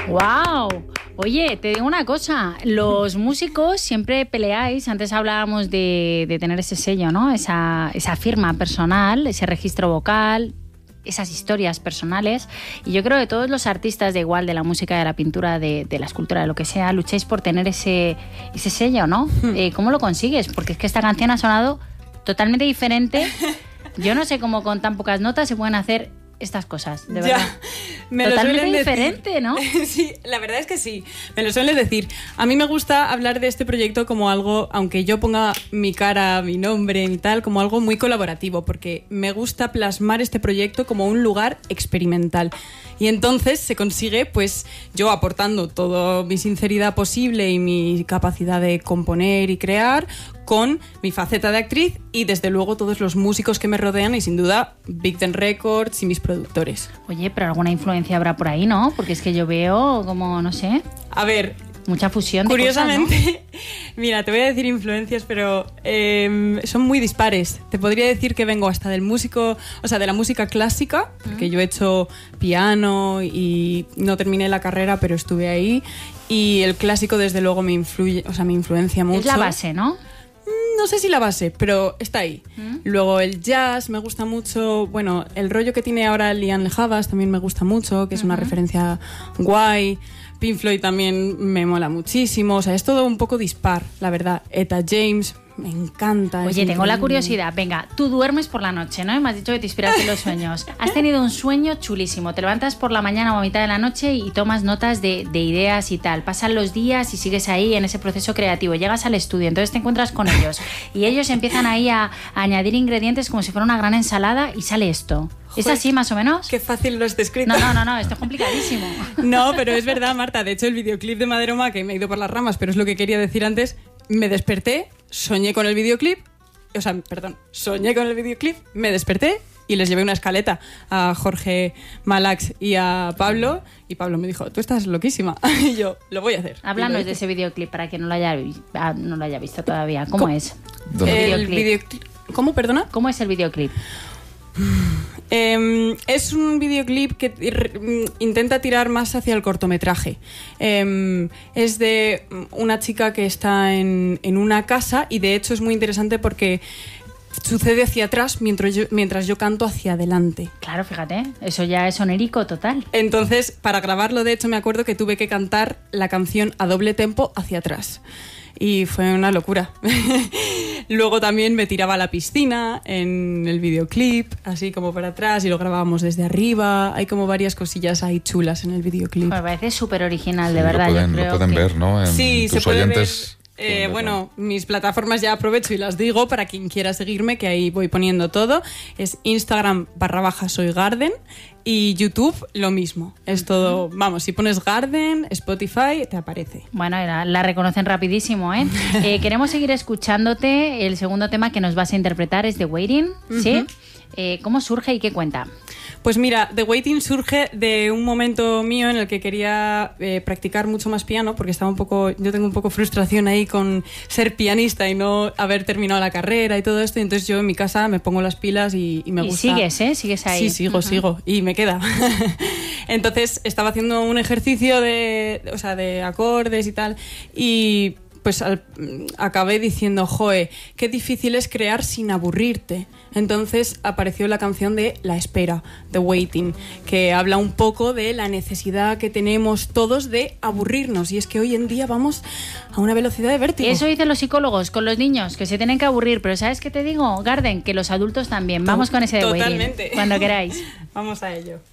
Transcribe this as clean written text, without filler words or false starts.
¡Wow! Oye, te digo una cosa, los músicos siempre peleáis, antes hablábamos de tener ese sello, ¿no? Esa firma personal, ese registro vocal, esas historias personales, y yo creo que todos los artistas, de igual de la música, de la pintura, de la escultura, de lo que sea, lucháis por tener ese sello, ¿no? ¿Cómo lo consigues? Porque es que esta canción ha sonado totalmente diferente. Yo no sé cómo con tan pocas notas se pueden hacer estas cosas, de verdad. Totalmente diferente, ¿no? Sí, la verdad es que sí, me lo suelen decir. A mí me gusta hablar de este proyecto como algo, aunque yo ponga mi cara, mi nombre y tal, como algo muy colaborativo, porque me gusta plasmar este proyecto como un lugar experimental. Y entonces se consigue, pues, yo aportando toda mi sinceridad posible y mi capacidad de componer y crear, con mi faceta de actriz y desde luego todos los músicos que me rodean y sin duda Big Ten Records y mis productores. Oye, pero alguna influencia habrá por ahí, ¿no? Porque es que yo veo como, no sé... A ver... Mucha fusión de curiosamente, cosas, ¿no? Mira, te voy a decir influencias, pero son muy dispares. Te podría decir que vengo hasta del músico, o sea, de la música clásica, porque yo he hecho piano y no terminé la carrera, pero estuve ahí. Y el clásico, desde luego, me influencia mucho. Es la base, ¿no? No sé si la base, pero está ahí. Luego el jazz me gusta mucho. Bueno, el rollo que tiene ahora Liam Havas también me gusta mucho, que es una referencia guay. Pink Floyd también me mola muchísimo. O sea, es todo un poco dispar, la verdad. Etta James me encanta. Oye, tengo la curiosidad. Venga, tú duermes por la noche, ¿no? Me has dicho que te inspiras en los sueños. Has tenido un sueño chulísimo. Te levantas por la mañana o a mitad de la noche y tomas notas de ideas y tal. Pasan los días y sigues ahí en ese proceso creativo. Llegas al estudio, entonces te encuentras con ellos. Y ellos empiezan ahí a añadir ingredientes como si fuera una gran ensalada y sale esto. ¿Es así más o menos? Qué fácil lo has descrito. No, esto es complicadísimo. No, pero es verdad, Marta. De hecho, el videoclip de Maderoma, que me he ido por las ramas, pero es lo que quería decir antes, me desperté, soñé con el videoclip, me desperté y les llevé una escaleta a Jorge Malax y a Pablo, y Pablo me dijo, tú estás loquísima, y yo, lo voy a hacer. Háblanos de ese videoclip para quien no lo haya visto todavía. ¿Cómo es? El videoclip. ¿Cómo, perdona? ¿Cómo es el videoclip? Es un videoclip que intenta tirar más hacia el cortometraje. Es de una chica que está en una casa, y de hecho es muy interesante porque sucede hacia atrás mientras yo canto hacia adelante. Claro, fíjate, eso ya es onérico total. Entonces, para grabarlo, de hecho, me acuerdo que tuve que cantar la canción a doble tempo hacia atrás. Y fue una locura. Luego también me tiraba a la piscina en el videoclip, así como para atrás, y lo grabábamos desde arriba. Hay como varias cosillas ahí chulas en el videoclip. Me parece súper original, de verdad. Lo pueden ver, ¿no? Sí, tus se puede oyentes... ver. Bueno, mis plataformas ya aprovecho y las digo para quien quiera seguirme, que ahí voy poniendo todo. Es Instagram /soygarden y YouTube lo mismo. Es todo, vamos, si pones Garden, Spotify, te aparece. Bueno, la reconocen rapidísimo, ¿eh? Queremos seguir escuchándote. El segundo tema que nos vas a interpretar es The Waiting, ¿sí? ¿Cómo surge y qué cuenta? Pues mira, The Waiting surge de un momento mío en el que quería practicar mucho más piano, porque yo tengo un poco frustración ahí con ser pianista y no haber terminado la carrera y todo esto, y entonces yo en mi casa me pongo las pilas y me gusta. Y sigues, ¿eh? Sigues ahí. Sí, sigo, y me queda. Entonces estaba haciendo un ejercicio de acordes y tal, y pues acabé diciendo, joe, qué difícil es crear sin aburrirte. Entonces apareció la canción de La Espera, The Waiting, que habla un poco de la necesidad que tenemos todos de aburrirnos, y es que hoy en día vamos a una velocidad de vértigo. Eso dicen los psicólogos con los niños, que se tienen que aburrir, pero ¿sabes qué te digo, Garden? Que los adultos también. Vamos con ese The Waiting. Totalmente. Cuando queráis. Vamos a ello.